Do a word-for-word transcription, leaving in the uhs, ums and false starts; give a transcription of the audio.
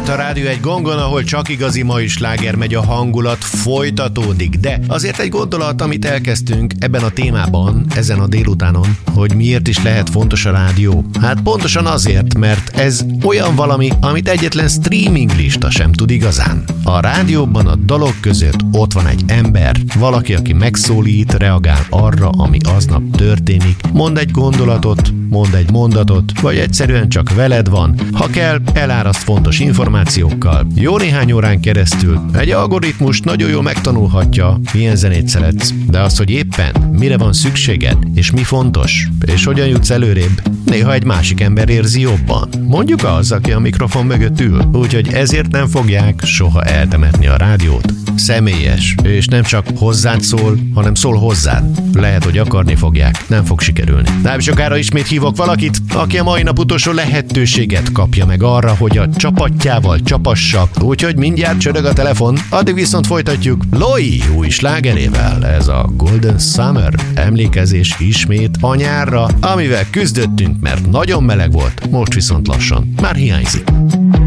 itt a Rádió egy gongon, ahol csak igazi mai sláger megy, a hangulat folytatódik. De azért egy gondolat, amit elkezdtünk ebben a témában, ezen a délutánon, hogy miért is lehet fontos a rádió. Hát pontosan azért, mert ez olyan valami, amit egyetlen streaming lista sem tud igazán. A rádióban a dalok között ott van egy ember, valaki, aki megszólít, reagál arra, ami aznap történik, mond egy gondolatot, mond egy mondatot, vagy egyszerűen csak veled van. Ha kell, eláraszt fontos információkkal. Jó néhány órán keresztül egy algoritmus nagyon jól megtanulhatja, milyen zenét szeretsz, de az, hogy éppen mire van szükséged, és mi fontos, és hogyan jutsz előrébb, néha egy másik ember érzi jobban. Mondjuk az, aki a mikrofon mögött ül. Úgyhogy ezért nem fogják soha eltemetni a rádiót. Személyes, és nem csak hozzád szól, hanem szól hozzád. Lehet, hogy akarni fogják, nem fog sikerülni. Nem sokára ismét hívok valakit, aki a mai nap utolsó lehetőséget kapja meg arra, hogy a csapatjával csapassa. Úgyhogy mindjárt csörög a telefon, addig viszont folytatjuk Loi új slágerével. Ez a Golden Summer, emlékezés ismét a nyárra, amivel küzdöttünk, mert nagyon meleg volt, most viszont lassan már hiányzik.